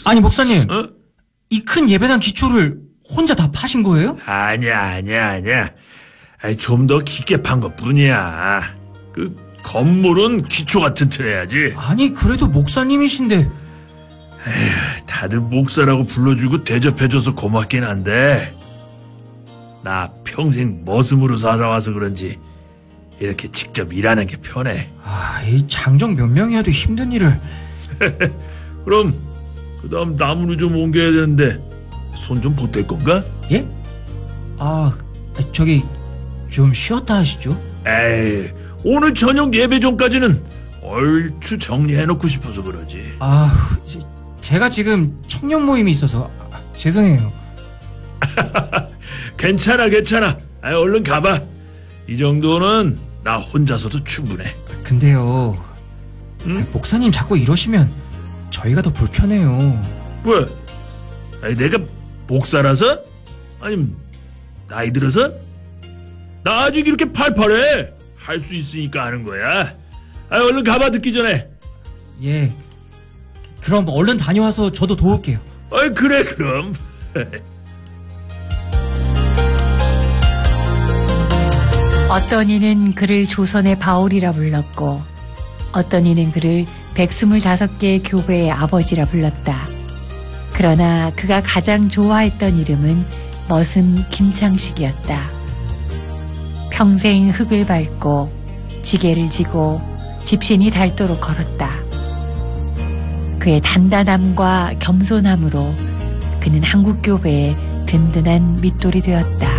아니, 목사님. 어? 이 큰 예배당 기초를 혼자 다 파신 거예요? 아니야. 좀 더 깊게 판 것 뿐이야. 그 건물은 기초가 튼튼해야지. 아니, 그래도 목사님이신데. 다들 목사라고 불러주고 대접해줘서 고맙긴 한데 나 평생 머슴으로 살아와서 그런지 이렇게 직접 일하는 게 편해. 이 장정 몇 명이어도 힘든 일을. 그럼 그 다음 나무를 좀 옮겨야 되는데 손 좀 보탤 건가? 예? 저기 좀 쉬었다 하시죠. 에이, 오늘 저녁 예배 전까지는 얼추 정리해놓고 싶어서 그러지. 제가 지금 청년 모임이 있어서 죄송해요. 괜찮아. 얼른 가봐. 이 정도는 나 혼자서도 충분해. 근데요, 응? 목사님 자꾸 이러시면 저희가 더 불편해요. 왜? 아니, 내가 목사라서? 아니면 나이 들어서? 나 아직 이렇게 팔팔해. 할 수 있으니까 하는 거야. 얼른 가봐, 듣기 전에. 예. 그럼 얼른 다녀와서 저도 도울게요. 그래 그럼. 어떤 이는 그를 조선의 바울이라 불렀고 어떤 이는 그를 125개의 교회의 아버지라 불렀다. 그러나 그가 가장 좋아했던 이름은 머슴 김창식이었다. 평생 흙을 밟고 지게를 지고 집신이 닳도록 걸었다. 그의 단단함과 겸손함으로 그는 한국교회의 든든한 밑돌이 되었다.